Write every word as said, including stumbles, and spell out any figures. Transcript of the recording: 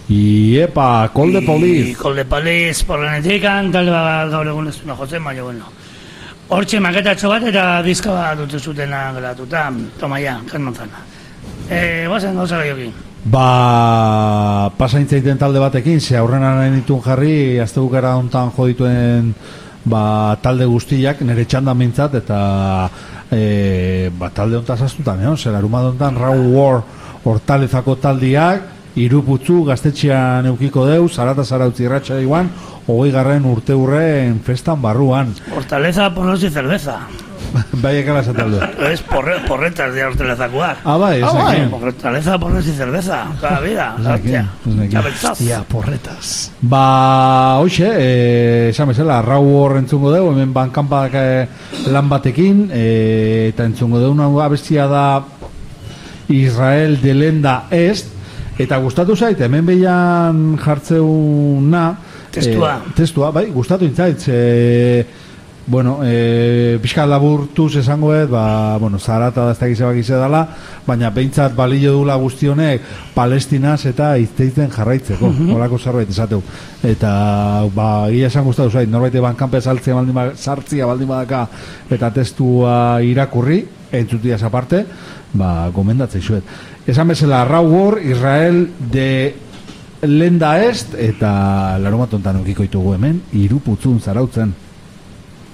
Iepa, Call the Police. Call the Police, porrenetik, talde bat gaur egun ez duna jotzen, baina bueno. Hortxe maketatxo bat eta diska bat dute zutena geratuta, toma ya, kanontzana. Eh, guazen gauza gehiokin. Ba, pasaintzaiten talde batekin, ze aurrena nahi ditun jarri, azte bukara hontan jodituen ba, talde guztiak, nire txandan mintzat, eta e, ba, talde hontaz astutan, eh? Zer, aruma hontan Raw War hortalezako taldiak, iruputzu gaztetxean eukiko deu, zarata zarautzi irratxa iguan, hogei garren urte hurren festan barruan. Hortaleza, porros y cerveza. Bai ekala esataldu. Es porre, porretas de hortalezakoak. Ah, bai, ez nekin. Hortaleza, porros y cerveza. Cada vida. Ja, porretas. Ba, hoxe, eh, esan bezala, Raw War entzungo deu, hemen bankanpak eh, lan batekin, eh, eta entzungo deu una abestia da Israel de Lenda Est, eta gustatu zait, hemen behian jartzeuna testua, eh, testua, bai, gustatu intzait, eh, bueno, eh, pixka laburtuz esangoet, ba, bueno, zarata da ez dakize bakize dala, baina behintzat balio dula guztionek Palestinaz eta izteiten jarraitzeko, mm-hmm. Olako zerbait esateu. Eta, ba, gila esan gustatu zait, norbaite bankanpe saltzia baldin ba, sartzia baldin badaka eta testua irakurri, entzutiaz aparte, ba, gomendatzei zuet. Esan bezala, Raw War, Israel de Lenda Est, eta larumatontan ukiko itugu hemen, iruputzun zarautzen.